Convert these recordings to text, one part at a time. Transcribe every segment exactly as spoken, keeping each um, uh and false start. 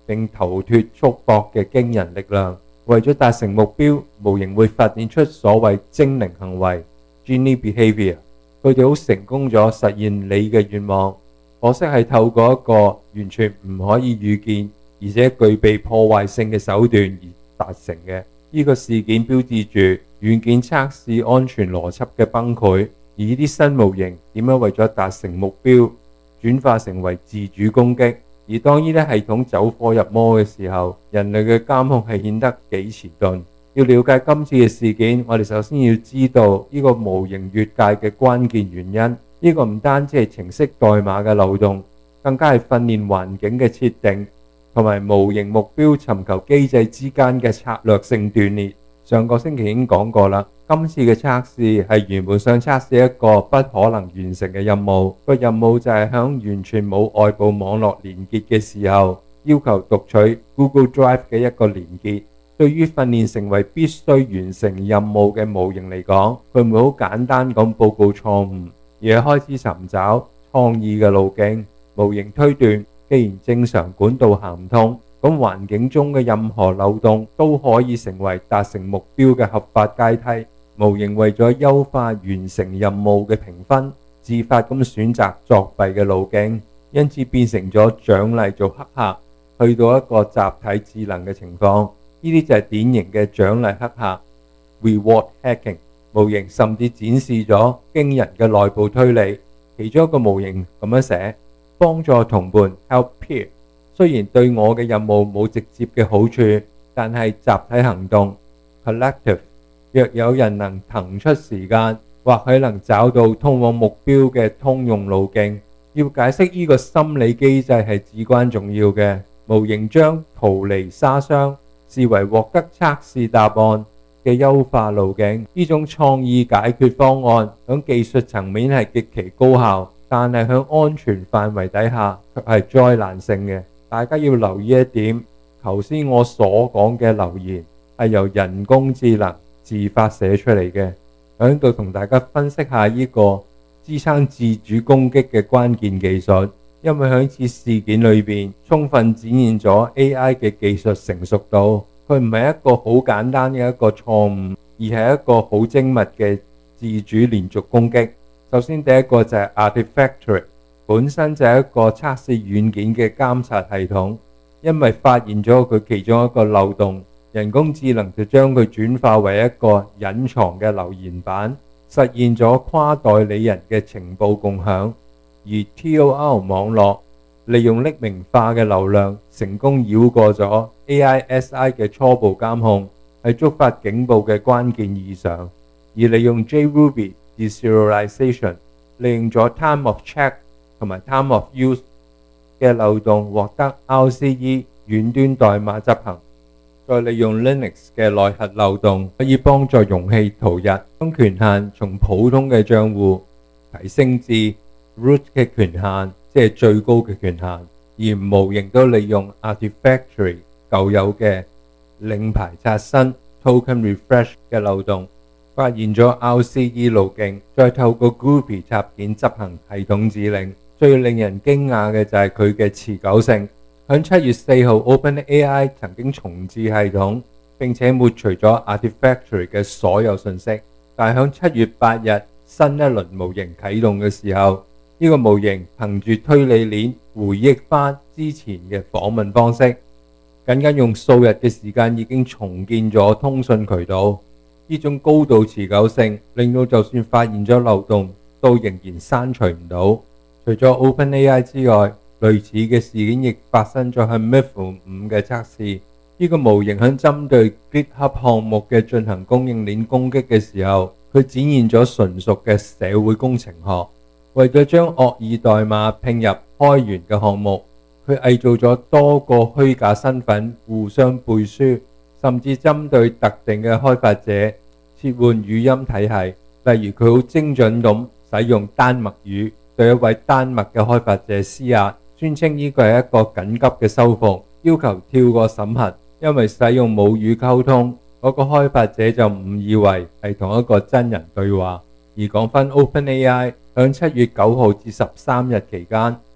並逃脫束縛嘅驚人力量。為咗達成目標，模型會發展出所謂精靈行為 （Genie Behavior）。佢哋好成功咗實現你嘅願望，可惜係透過一個完全唔可以預見而且具備破壞性嘅手段而達成嘅。呢個事件標誌住軟件測試安全邏輯嘅崩潰，而呢啲新模型點樣為咗達成目標轉化成為自主攻擊。而當呢啲系統走火入魔嘅時候，人類嘅監控係顯得幾遲鈍。要了解今次嘅事件，我哋首先要知道呢個模型越界嘅關鍵原因。呢個唔單止係程式代碼嘅漏洞，更加係訓練環境嘅設定同埋模型目標尋求機制之間嘅策略性斷裂。上個星期已經講過啦，今次嘅測試係原本想測試一個不可能完成嘅任務。個任務就係喺完全冇外部網絡連結嘅時候，要求讀取 Google Drive 嘅一個連結。對於訓練成為必須完成任務嘅模型嚟講，佢唔會好簡單咁報告錯誤，而係開始尋找創意嘅路徑。模型推斷，既然正常管道行唔通，咁環境中嘅任何漏洞都可以成為達成目標嘅合法階梯。模型為咗優化完成任務嘅評分，自發咁選擇作弊嘅路徑，因此變成咗獎勵做黑客，去到一個集體智能嘅情況。呢啲就係典型嘅獎勵黑客 （reward hacking）。模型甚至展示咗驚人嘅內部推理。其中一個模型咁樣寫：幫助同伴 （help peer）。雖然對我嘅任務冇直接嘅好處，但係集體行動 （collective）。若有人能騰出時間，或許能找到通往目標嘅通用路徑。要解釋呢個心理機制係至關重要嘅。模型將逃離沙箱視為獲得測試答案嘅優化路徑。呢種創意解決方案喺技術層面係極其高效，但係喺安全範圍底下卻係災難性嘅。大家要留意一點，頭先我所講嘅留言係由人工智能自發寫出嚟嘅。喺度同大家分析下呢個支撐自主攻擊嘅關鍵技術，因為喺此事件裏邊充分展現咗 A I 嘅技術成熟度。佢唔係一個好簡單嘅一個錯誤，而係一個好精密嘅自主連續攻擊。首先第一個就係 Artifactory， 本身就係一個測試軟件嘅監察系統，因為發現咗佢其中一個漏洞，人工智能就將佢轉化為一個隱藏嘅留言板，實現咗跨代理人嘅情報共享。而 T O R 網絡利用匿名化嘅流量，成功繞過咗 A I S I 嘅初步監控，係觸發警報嘅關鍵異常。而利用 JRuby Deserialization， 利用咗 Time of Check 同埋 Time of Use 嘅漏洞，獲得 R C E 遠端代碼執行。再利用 Linux 嘅內核漏洞，可以幫助容器逃逸，將權限從普通嘅賬戶提升至 root 嘅權限，即係最高嘅權限。而模型都利用 Artifactory 舊有嘅領牌刷新 Token Refresh 嘅漏洞，發現咗 R C E 路徑，再透過 Groovy 插件執行系統指令。最令人驚訝嘅就係佢嘅持久性。喺七月四號 OpenAI 曾經重置系統，並且抹除咗 Artifactory 嘅所有信息。但係喺七月八日新一輪模型啟動嘅時候，呢、這個模型憑住推理鏈回憶翻之前嘅訪問方式，僅僅用數日嘅時間已經重建咗通訊渠道。呢種高度持久性令到就算發現咗漏洞，都仍然刪除唔到。除咗 OpenAI 之外，類似嘅事件亦發生咗喺 Mythos 五嘅測試。呢個模型喺針對 GitHub 項目嘅進行供應鏈攻擊嘅時候，佢展現咗純熟嘅社會工程學。為咗將惡意代碼拼入開源嘅項目，佢偽造咗多個虛假身份互相背書，甚至針對特定嘅開發者切換語音體系。例如佢好精準咁使用丹麥語對一位丹麥嘅開發者施壓，宣稱呢個係一個緊急嘅修復，要求跳過審核。因為使用母語溝通，嗰個開發者就誤以為係同一個真人對話。而講返 OpenAI，響七月九號至十三日期間，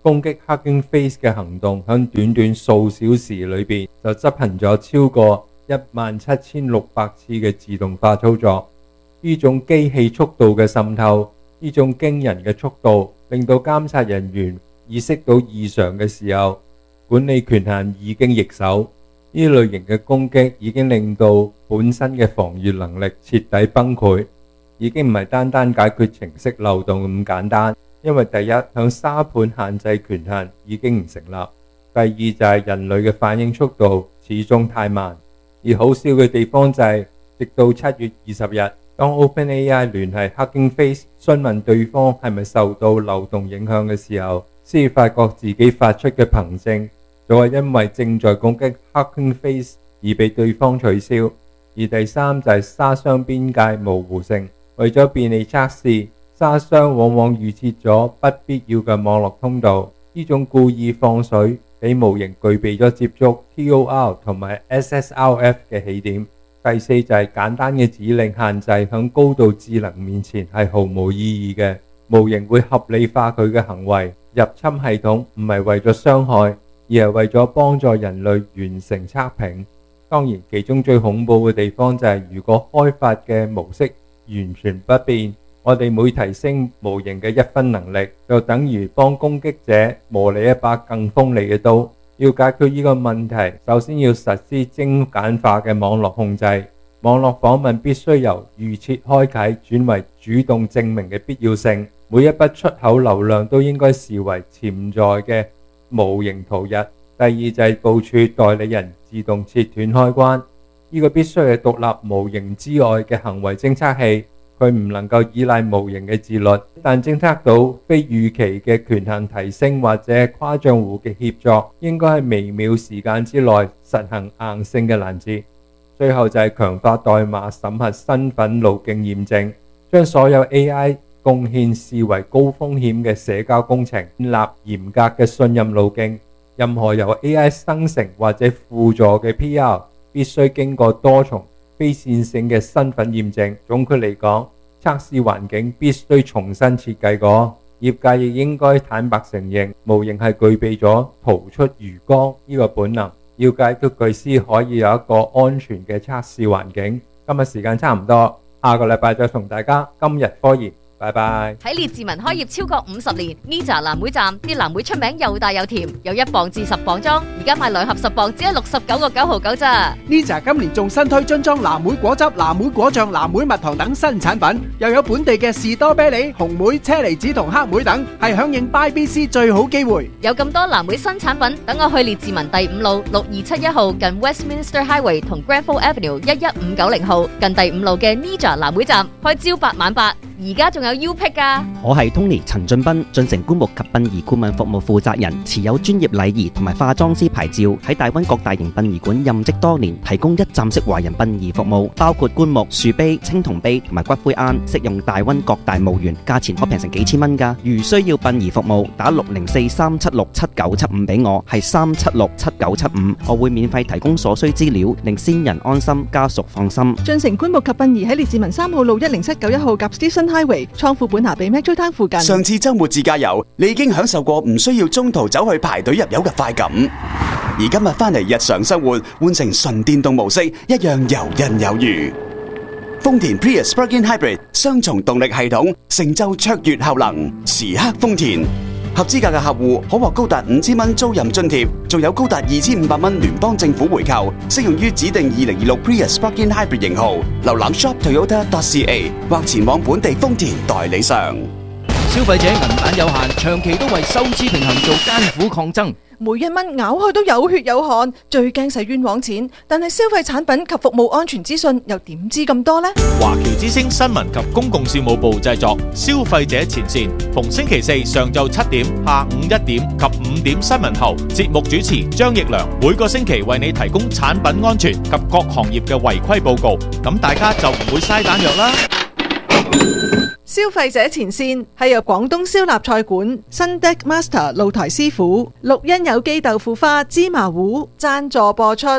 攻擊 Hugging Face 嘅行動喺短短數小時裏邊就執行咗超過一萬七千六百次嘅自動化操作。呢種機器速度嘅滲透，呢種驚人嘅速度，令到監察人員意識到異常嘅時候，管理權限已經易手。呢類型嘅攻擊已經令到本身嘅防禦能力徹底崩潰，已經唔係單單解決程式漏洞咁簡單。因為第一，向沙盤限制權限已經唔成立；第二就係人類嘅反應速度始終太慢。而好笑嘅地方就係，直到七月二十日，當 OpenAI 聯繫 Hugging Face 詢問對方係咪受到漏洞影響嘅時候，先發覺自己發出嘅憑證就係因為正在攻擊 Hugging Face 而被對方取消。而第三就係沙箱邊界模糊性，為咗便利測試，沙箱往往預設咗不必要嘅網絡通道。呢種故意放水，俾模型具備咗接觸 T O R 同埋 S S R F 嘅起點。第四就係簡單嘅指令限制響高度智能面前係毫無意義嘅，模型會合理化佢嘅行為。入侵系統唔係為咗傷害，而係為咗幫助人類完成測評。當然，其中最恐怖嘅地方就係，如果開發嘅模式完全不變，我哋每提升模型嘅一分能力，就等於幫攻擊者磨你一把更鋒利嘅刀。要解決呢個問題，首先要實施精簡化嘅網絡控制。網絡訪問必須由預設開啟轉為主動證明嘅必要性。每一筆出口流量都應該視為潛在嘅模型逃逸。第二就係部署代理人自動切斷開關，呢個必須係獨立模型之外嘅行為偵測器，佢唔能夠依賴模型嘅自律，但偵測到非預期嘅權限提升或者跨賬戶嘅協作，應該喺微秒時間之內實行硬性嘅攔截。最後就係強化代碼審核身份路徑驗證，將所有 A I 貢獻視為高風險嘅社交工程，建立嚴格嘅信任路徑。任何由 A I 生成或者輔助嘅 P R 必須經過多重非線性嘅身份驗證。總括嚟講，測試環境必須重新設計過。業界亦應該坦白承認，模型係具備咗逃出魚缸呢個本能。要解決佢先可以有一個安全嘅測試環境。今日時間差唔多，下個禮拜再同大家今日科研。拜拜。 喺列治文開業超過五十年 ，Nija 藍莓站啲藍莓出名又大又甜，有一磅至十磅裝，而家賣兩盒十磅只係六十九個九毫九咋。 Nija 今年仲新推樽裝藍莓果汁、藍莓果醬、藍莓蜜糖等新產品，又有本地嘅士多啤梨、紅莓、車厘子同黑莓等，係響應 Buy B C 最好機會。 有咁多藍莓新產品，等我去列治文第五路六二七一號近 Westminster Highway 同 Granville Avenue 一一五九零號近第五路嘅 Nija 藍莓站開朝八晚八。而家仲有 U Pick 㗎。 我係 Tony 陳俊斌，進城棺木及殯儀顧問服務負責人，持有專業禮儀同埋化妝師牌照，喺大溫各大型殯儀館任職多年，提供一站式華人殯儀服務，包括棺木、樹碑、青銅碑同埋骨灰龕，適用大溫各大墓園，價錢可平成幾千蚊㗎。如需要殯儀服務，打六零四三七六七九七五俾我，係三七六七九七五，我會免費提供所需資料，令先人安心，家屬放心。 進城棺木及殯儀喺列治文三號路一零七九一號夾 Station Highway 倉庫本拿比 Metro Town 附近。 上次周末自駕遊，你已經享受過唔需要中途走去排隊入油嘅快感，而今日翻嚟日常生活，換成純電動模式，一樣游刃有餘。豐田 Prius Plug-in Hybrid 雙重動力系統，成就卓越效能，時刻豐田。合資格嘅客戶可獲高達五千蚊租賃津貼，仲有高達二千五百蚊聯邦政府回扣，適用於指定二零二六 Prius Plug-in Hybrid 型號。瀏覽 shop toyota dot c a 或前往本地豐田代理商。 消費者銀彈有限，長期都為收支平衡做艱苦抗爭。 每一蚊咬開都有血有汗，最驚使冤枉錢。但係消費產品及服務安全資訊又點知咁多呢？ 華僑之聲新聞及公共事務部製作，消費者前線，逢星期四上晝七點、下午一點及五點新聞後，節目主持張奕良每個星期為你提供產品安全及各行業嘅違規報告，咁大家就唔會嘥彈藥啦。 消費者前線係由廣東燒臘菜館新 Deck Master 露台師傅、綠茵有機豆腐花芝麻糊贊助播出。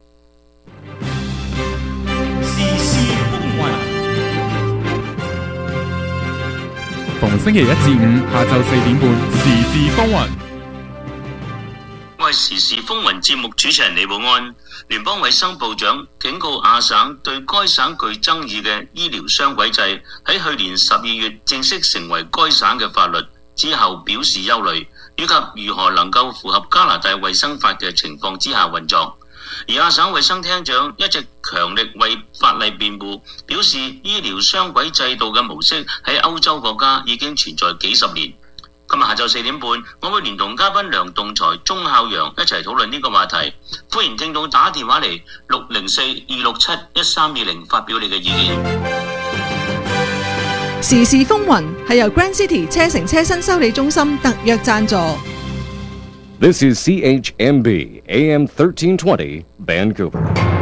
時事風雲， 逢星期一至五下晝四點半，時事風雲。 係時事風雲節目主持人李寶安。聯邦衛生部長警告亞省對該省具爭議嘅醫療雙軌制喺去年十二月正式成為該省嘅法律之後表示憂慮，以及如何能夠符合加拿大衛生法嘅情況之下運作。而亞省衛生廳長一直強力為法例辯護，表示醫療雙軌制度嘅模式喺歐洲國家已經存在幾十年。今日下晝四點半，我會連同嘉賓梁棟才、鐘孝陽一齊討論呢個話題。歡迎聽眾打電話嚟六零四二六七一三二零發表你嘅意見。 時事風雲係由 Grand City 車城車身修理中心特約贊助。 This is C H M B A M thirteen twenty Vancouver。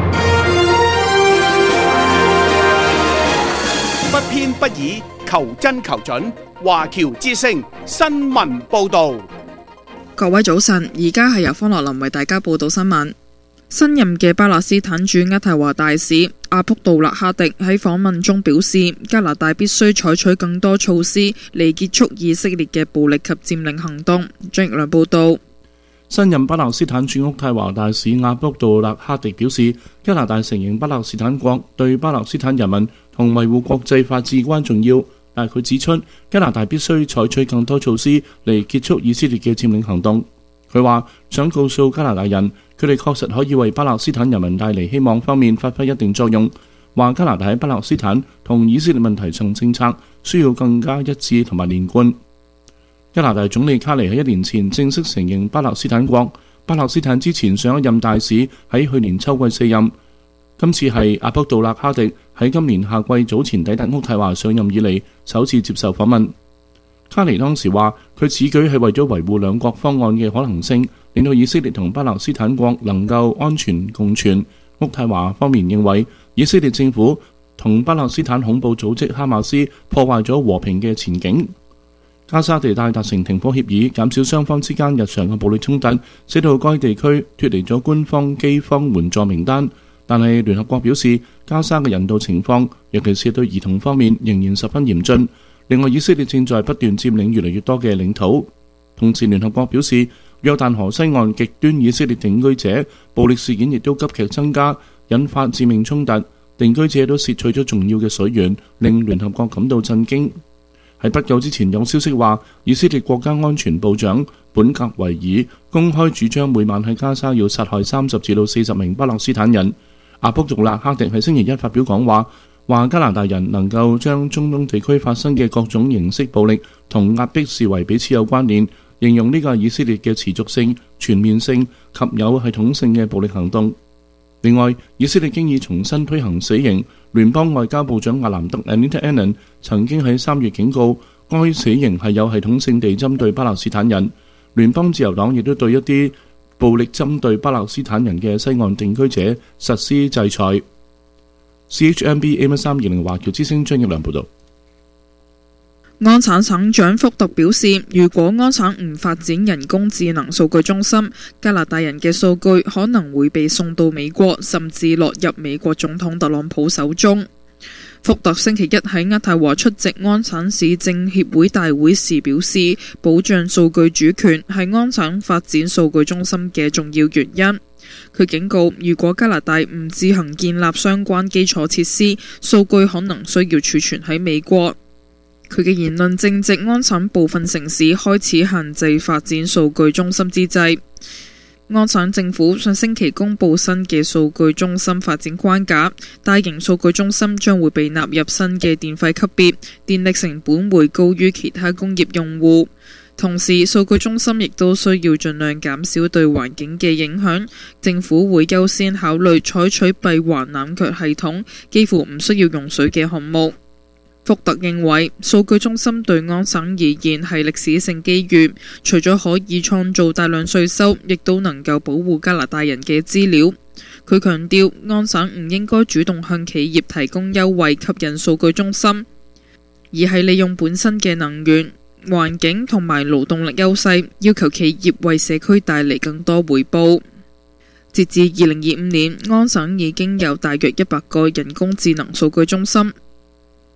不偏不倚，求真求準。華僑之聲新聞報道。 各位早晨，而家係由方樂林為大家報道新聞。新任嘅巴勒斯坦駐渥太華大使阿卜杜勒哈迪喺訪問中表示，加拿大必須採取更多措施嚟結束以色列嘅暴力及佔領行動。張奕良報道。 新任巴勒斯坦駐渥太華大使阿卜杜勒哈迪表示，加拿大承認巴勒斯坦國對巴勒斯坦人民同維護國際法至關重要。但佢指出，加拿大必須採取更多措施嚟結束以色列嘅佔領行動。佢話想告訴加拿大人，佢哋確實可以為巴勒斯坦人民帶嚟希望方面發揮一定作用。話加拿大喺巴勒斯坦同以色列問題上政策需要更加一致同埋連貫。加拿大總理卡尼喺一年前正式承認巴勒斯坦國。巴勒斯坦之前上一任大使喺去年秋季卸任。今次係阿卜杜勒哈迪喺今年夏季早前抵達渥太華上任以嚟首次接受訪問。卡尼當時話，佢此舉係為咗維護兩國方案嘅可能性，令到以色列同巴勒斯坦國能夠安全共存。渥太華方面認為，以色列政府同巴勒斯坦恐怖組織哈馬斯破壞咗和平嘅前景。加沙地帶達成停火協議，減少雙方之間日常嘅暴力衝突，使到該地區脫離咗官方饑荒援助名單。但係聯合國表示，加沙嘅人道情況，尤其是對兒童方面，仍然十分嚴峻。另外，以色列正在不斷佔領越嚟越多嘅領土。同時，聯合國表示，約旦河西岸極端以色列定居者暴力事件亦都急劇增加，引發致命衝突。定居者都竊取咗重要嘅水源，令聯合國感到震驚。喺不久之前，有消息話，以色列國家安全部長本格維爾公開主張每晚喺加沙要殺害三十至到四十名巴勒斯坦人。阿卜杜勒哈迪喺星期一發表講話，話加拿大人能夠將中東地區發生嘅各種形式暴力同壓迫視為彼此有關聯，形容呢個以色列嘅持續性、全面性及有系統性嘅暴力行動。另外，以色列經已重新推行死刑，聯邦外交部長阿蘭德 Anita Anand 曾經喺三月警告，該死刑係有系統性地針對巴勒斯坦人。聯邦自由黨亦都對一啲暴力針對巴勒斯坦人嘅西岸定居者實施制裁。C H M B A M 三二零華僑之聲張奕良報道。 安省省長福特表示，如果安省唔發展人工智能數據中心，加拿大人嘅數據可能會被送到美國，甚至落入美國總統特朗普手中。福特星期一喺渥太華出席安省市政協會大會時表示，保障數據主權係安省發展數據中心嘅重要原因。佢警告，如果加拿大唔自行建立相關基礎設施，數據可能需要儲存喺美國。佢嘅言論正值安省部分城市開始限制發展數據中心之際。安省政府上星期公布新嘅數據中心發展框架，大型數據中心將會被納入新嘅電費級別，電力成本會高於其他工業用戶。同時，數據中心亦都需要盡量減少對環境嘅影響。政府會優先考慮採取閉環冷卻系統，幾乎唔需要用水嘅項目。福特認為，數據中心對安省而言係歷史性機遇，除咗可以創造大量稅收，亦都能夠保護加拿大人嘅資料。佢強調，安省唔應該主動向企業提供優惠吸引數據中心，而係利用本身嘅能源、環境同埋勞動力優勢，要求企業為社區帶嚟更多回報。截至二零二五年，安省已經有大約一百個人工智能數據中心。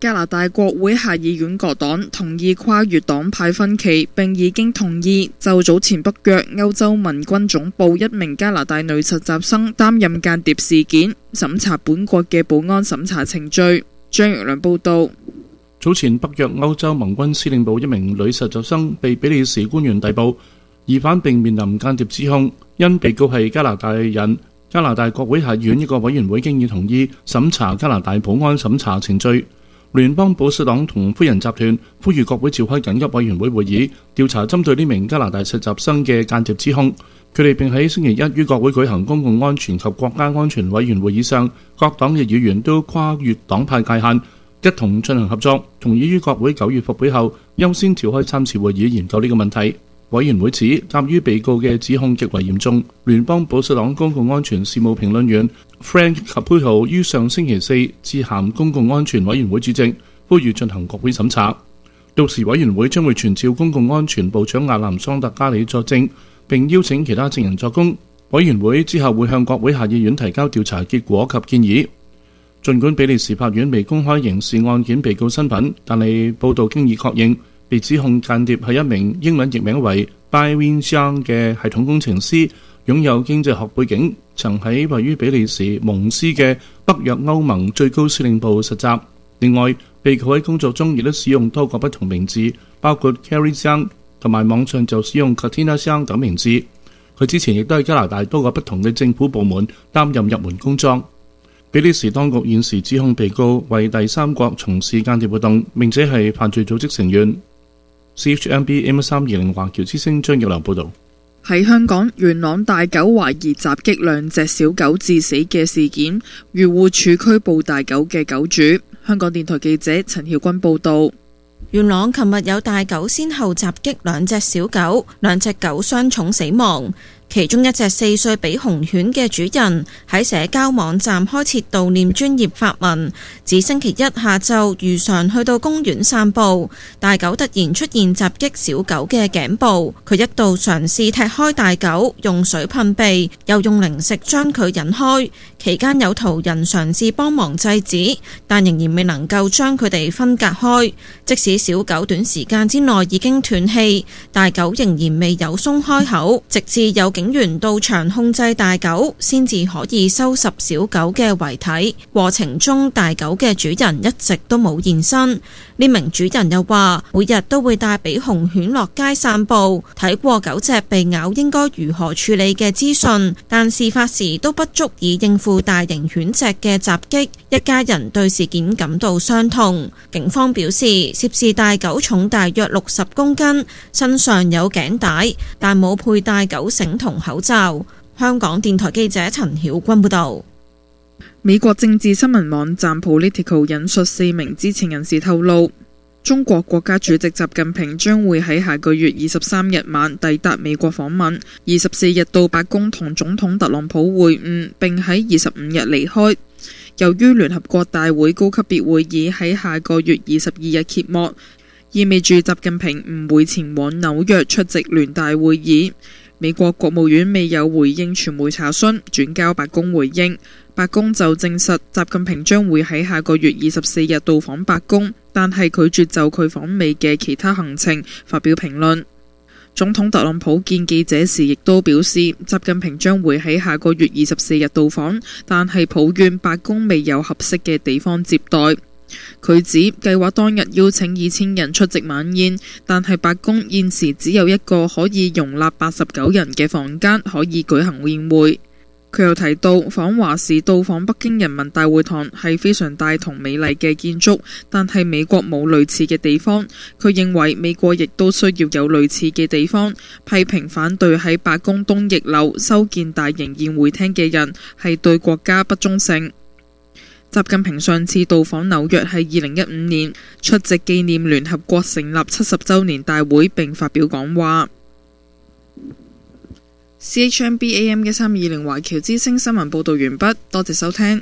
加拿大國會下議院各黨同意跨越黨派分歧，並已經同意就早前北約歐洲盟軍總部一名加拿大女實習生擔任間諜事件審查本國嘅保安審查程序。張玉良報道。 早前北約歐洲盟軍司令部一名女實習生被比利時官員逮捕，疑犯並面臨間諜指控，因被告係加拿大人。加拿大國會下議院一個委員會經已同意審查加拿大保安審查程序。聯邦保守黨同灰人集團呼籲國會召開緊急委員會會議，調查針對呢名加拿大實習生嘅間諜指控。佢哋並喺星期一於國會舉行公共安全及國家安全委員會議上，各黨嘅議員都跨越黨派界限，一同進行合作，同意於國會九月復會後優先召開三次會議研究呢個問題。委員會指，鑑於被告嘅指控極為嚴重，聯邦保守黨公共安全事務評論員 Frank Caputo 於上星期四致函公共安全委員會主席，呼籲進行國會審查。到時委員會將會傳召公共安全部長亞南桑特加里作證，並邀請其他證人作供。委員會之後會向國會下議院提交調查結果及建議。儘管比利時法院未公開刑事案件被告身份，但係報道經已確認，被指控間諜係一名英文譯名為 Bai Wing 嘅系統工程師，擁有經濟學背景，曾喺位於比利時蒙斯嘅北約歐盟最高司令部實習。另外，被告喺工作中亦都使用多個不同名字，包括 Carrie Zhang 同埋網上就使用 Katina Zhang 等名字。佢之前亦都喺加拿大多個不同嘅政府部門擔任入門工作。比利時當局現時指控被告為第三國從事間諜活動，並且係犯罪組織成員。C H M B M 三二零華僑之聲張玉良報導。 喺香港元朗大狗懷疑襲擊兩隻小狗致死嘅事件，漁護署拘捕大狗嘅狗主。香港電台記者陳曉君報導。 元朗琴日有大狗先後襲擊兩隻小狗，兩隻狗傷重死亡。其中一隻四歲比熊犬嘅主人喺社交網站開設悼念專頁發文，指星期一下晝如常去到公園散步，大狗突然出現襲擊小狗嘅頸部，佢一度嘗試踢開大狗，用水噴鼻，又用零食將佢引開，期間有途人嘗試幫忙制止，但仍然未能夠將佢哋分隔開。即使小狗短時間之內已經斷氣，大狗仍然未有鬆開口，直至有警員到場控制大狗，先至可以收拾小狗嘅遺體。過程中，大狗嘅主人一直都冇現身。呢名主人又話，每日都會帶比熊犬落街散步，睇過狗隻被咬應該如何處理嘅資訊，但事發時都不足以應付大型犬隻嘅襲擊。一家人對事件感到傷痛。警方表示，涉事大狗重大約六十公斤，身上有頸帶，但冇佩戴狗繩同口罩。香港電台記者陳曉君報導。 美國政治新聞網站 Politico 引述四名知情人士透露，中國國家主席習近平將會喺下個月二十三日晚抵達美國訪問，二十四日到白宮同總統特朗普會晤，並喺二十五日離開。由於聯合國大會高級別會議喺下個月二十二日揭幕，意味住習近平唔會前往紐約出席聯大會議。美國國務院未有回應傳媒查詢，轉交白宮回應。白宮就證實習近平將會喺下個月二十四日到訪白宮，但係拒絕就佢訪美嘅其他行程發表評論。總統特朗普見記者時亦都表示，習近平將會喺下個月二十四日到訪，但係抱怨白宮未有合適嘅地方接待。佢指計劃當日邀請二千人出席晚宴，但係白宮現時只有一個可以容納八十九人嘅房間可以舉行宴會。佢又提到，訪華時到訪北京人民大會堂係非常大同美麗嘅建築，但係美國冇類似嘅地方。佢認為美國亦都需要有類似嘅地方，批評反對喺白宮東翼樓修建大型宴會廳嘅人係對國家不忠誠。習近平上次到訪紐約係二零一五年，出席紀念聯合國成立七十週年大會並發表講話。C H M B A M 一三二零華僑之聲新聞報導完畢，多謝收聽。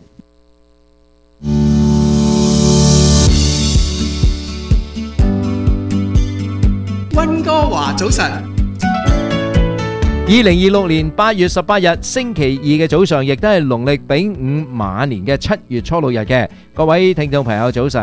溫哥華早晨。 二零二六年八月十八日星期二嘅早上，亦都係農曆丙午馬年嘅七月初六日嘅。各位聽眾朋友早晨，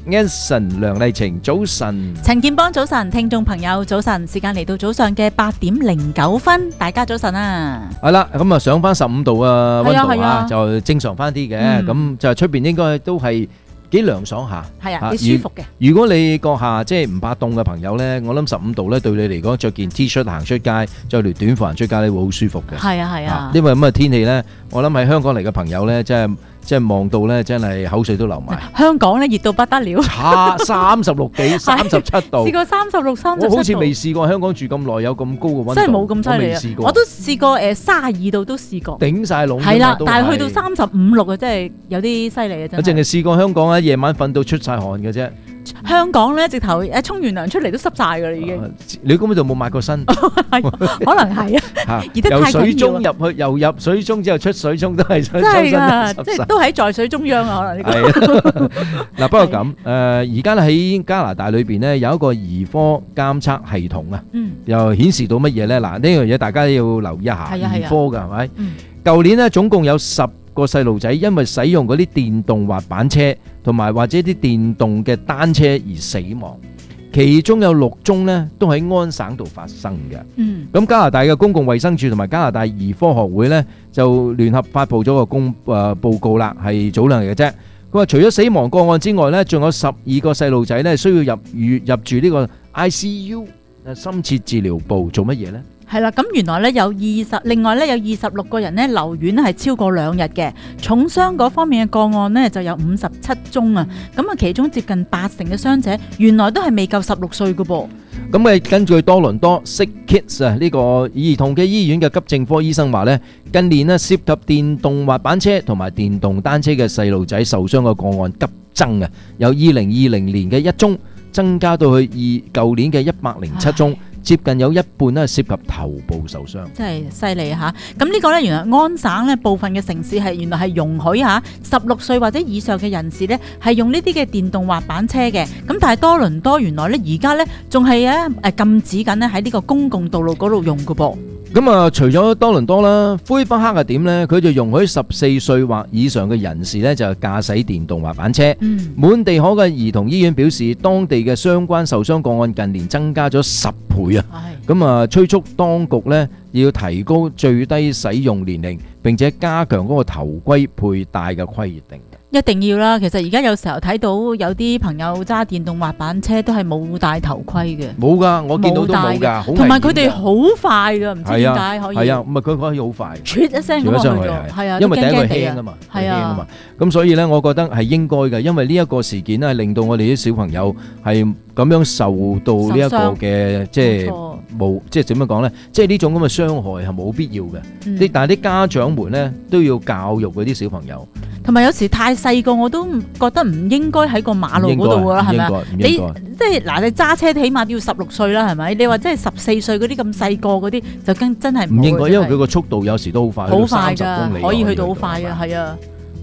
Anson 梁麗晴早晨， 陳建邦早晨，聽眾朋友早晨，時間嚟到早上嘅八點零九分，大家早晨啊！ 係啦，咁啊上翻十五度啊溫度係啊啊，就正常翻啲嘅， 嗯咁就出邊應該都係幾涼爽下， 係啊啊幾舒服嘅。 如果你閣下即係唔怕凍嘅朋友咧，我諗十五度咧對你嚟講，着件 T 恤行出街，着條短褲行出街咧會好舒服嘅。 係啊係啊， 因為咁嘅天氣咧，我諗喺香港嚟嘅朋友咧，即係即係望到咧，真係口水都流埋。 香港咧熱到不得了， 差三十六幾、三十七度， 試過三十六、三十七度。 我好似未試過香港住咁耐有咁高嘅溫度， 真係冇咁犀利啊！ 我未試過， 我都試過誒三十二度都試過， 頂曬籠。 係啦， 都但係去到三十五六啊，真係有啲犀利啊！真係。 我淨係試過香港咧，夜晚瞓到出晒汗嘅啫。 香港咧，直頭誒沖完涼出嚟都濕晒㗎啦，已經。 你根本就冇抹過身， 可能係啊，熱得太緊要啊。 由水中入去，由入水中之後出水中都係真係㗎，即係都喺在水中央啊！可能呢個。 係嗱，不過咁誒，而家咧喺加拿大裏邊咧有一個兒科監測系統啊， 嗯， 又顯示到乜嘢咧？嗱，呢樣嘢大家要留意一下， 係啊係啊兒科㗎係咪？ 嗯。 舊年咧總共有十個細路仔因為使用嗰啲電動滑板車同埋或者啲電動嘅單車而死亡，其中有六宗呢都喺安省度發生嘅。 嗯， 咁加拿大嘅公共衛生署同埋加拿大兒科學會呢就聯合發布咗個公誒、呃、報告啦，係早兩日嘅啫。佢話除咗死亡個案之外呢，仲有十二個細路仔呢需要入入入住呢個 I C U 深切治療部做乜嘢呢？ 係啦，咁原來咧有二十，另外咧有二十六個人咧留院係超過兩日嘅，重傷嗰方面嘅個案呢就有五十七宗啊，咁啊其中接近八成嘅傷者原來都係未夠十六歲㗎噃。 咁誒根據多倫多 Sick Kids 啊呢個兒童嘅醫院嘅急症科醫生話呢，近年呢涉及電動滑板車同埋電動單車嘅細路仔受傷嘅個案急增啊，由二零二零年嘅一宗增加到去二舊年嘅一百零七宗。接近有一半咧涉及頭部受傷， 真係犀利嚇！咁呢個呢，原來安省呢部分嘅城市係原來係容許嚇十六歲或者以上嘅人士呢係用呢啲嘅電動滑板車嘅。咁但係多倫多原來呢而家呢仲係啊誒禁止緊呢喺呢個公共道路嗰度用㗎噃。 咁啊，除咗多倫多啦，魁北克係點呢？佢就容許十四歲或以上嘅人士呢就駕駛電動滑板車。 嗯， 滿地可嘅兒童醫院表示，當地嘅相關受傷個案近年增加咗十倍啊！咁啊，催促當局呢要提高最低使用年齡，並且加強嗰個頭盔佩戴嘅規定。 一定要啦！其實而家有時候睇到有啲朋友揸電動滑板車都係冇戴頭盔嘅。 冇㗎，我見到都冇㗎， 同埋佢哋好快㗎，唔知點解可以。 係啊，唔係佢可以好快， 唰一聲咁落去咗，係啊， 因為第一個輕啊嘛， 係啊， 咁所以咧，我覺得係應該嘅，因為呢一個事件咧，令到我哋啲小朋友係咁樣受到呢一個嘅即係冇即係點樣講咧，即係呢種咁嘅傷害係冇必要嘅。啲但係啲家長們咧都要教育嗰啲小朋友。 同埋有時太細個我都覺得唔應該喺個馬路嗰度㗎啦，係咪啊？你即係嗱，你揸車起碼都要十六歲啦，係咪？你話即係十四歲嗰啲咁細個嗰啲就更真係唔應該，因為佢個速度有時都好快， 好快㗎，可以去到好快啊，係啊！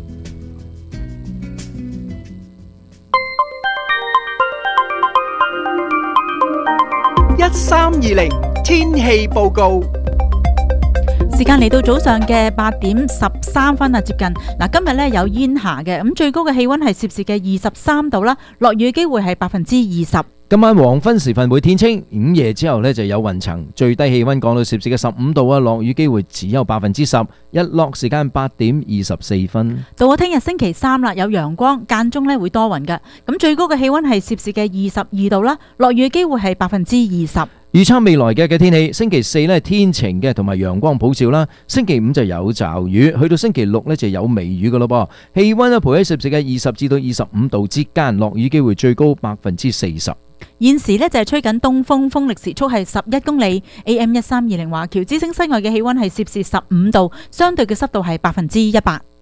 一三二零天氣報告。 時間嚟到早上嘅八點十三分啊，接近嗱，今日咧有煙霞嘅，咁最高嘅氣溫係攝氏嘅二十三度啦，落雨機會係百分之二十。 今晚黃昏時分會天清，午夜之後呢就有雲層，最低氣溫降到攝氏嘅十五度啊，落雨機會只有百分之十。日落時間八點二十四分。 到咗聽日星期三啦，有陽光，間中咧會多雲㗎，咁最高嘅氣溫係攝氏嘅二十二度啦，落雨機會係百分之二十。 預測未來嘅嘅天氣，星期四呢天晴嘅，同埋陽光普照啦。星期五就有驟雨，去到星期六呢就有微雨噶咯噃。氣溫呢徘喺攝氏嘅二十至到二十五度之間，落雨機會最高百分之四十。 現時呢就係吹緊東風，風力時速係十一公里。A M 一三二零華僑之聲室外嘅氣溫係攝氏十五度，相對嘅濕度係百分之一百。